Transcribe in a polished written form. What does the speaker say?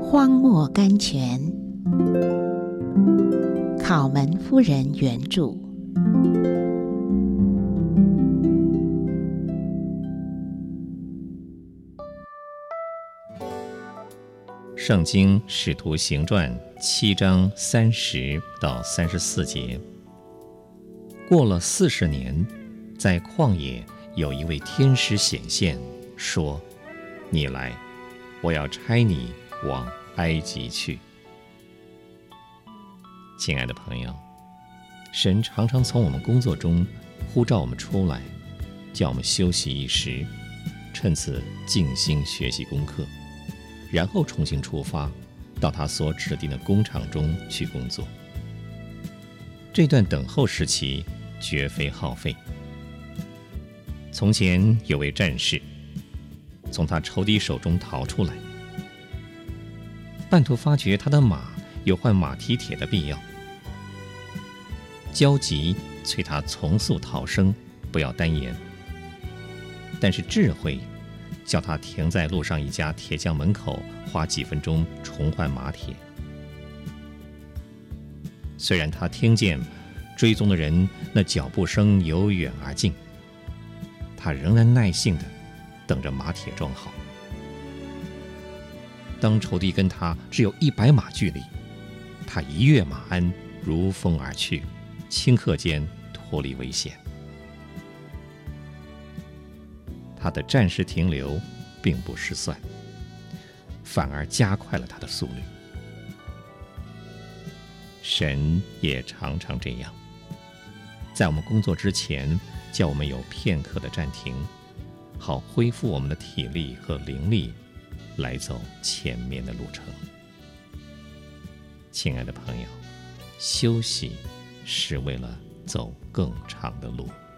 荒漠甘泉，考门夫人原著。 圣经使徒行传7章30到34节。过了40年，在旷野有一位天使显现，说：你来，我要差你往埃及去。亲爱的朋友，神常常从我们工作中呼召我们出来，叫我们休息一时，趁此静心学习功课，然后重新出发，到他所指定的工厂中去工作。这段等候时期绝非耗费。从前有位战士从他仇敌手中逃出来，半途发觉他的马有换马蹄铁的必要，焦急催他从速逃生，不要耽延。但是智慧叫他停在路上一家铁匠门口，花几分钟重换马铁。虽然他听见追踪的人那脚步声由远而近，他仍然耐性地等着马铁装好。当仇敌跟他只有100码距离，他一跃马鞍，如风而去，顷刻间脱离危险。他的暂时停留并不失算，反而加快了他的速率。神也常常这样，在我们工作之前，叫我们有片刻的暂停，好恢复我们的体力和灵力，来走前面的路程。亲爱的朋友，休息是为了走更长的路。